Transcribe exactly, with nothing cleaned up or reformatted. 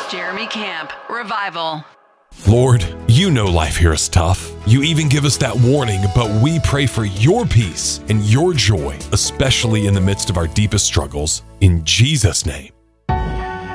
Jeremy Camp, Revival. Lord, you know life here is tough. You even give us that warning, but we pray for your peace and your joy, especially in the midst of our deepest struggles. In Jesus' name.